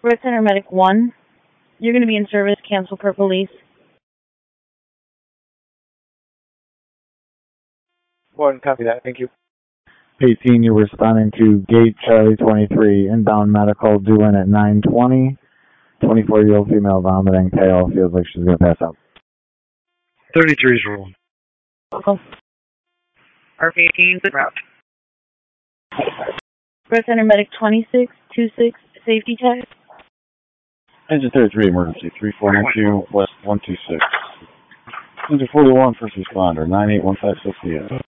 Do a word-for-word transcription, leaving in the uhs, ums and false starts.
Red Center Medic one, you're going to be in service, cancel per police. One, copy that, thank you. eighteen, you're responding to Gate Charlie twenty-three, inbound medical due in at nine twenty. twenty-four-year-old female vomiting, pale, feels like she's going to pass out. thirty-three is rolling. Welcome. R P eighteen, good route. Red Center Medic twenty-six twenty-six, safety check. Engine thirty-three, emergency, three four nine two, west one two six. Engine forty-one, first responder, nine eight one five six.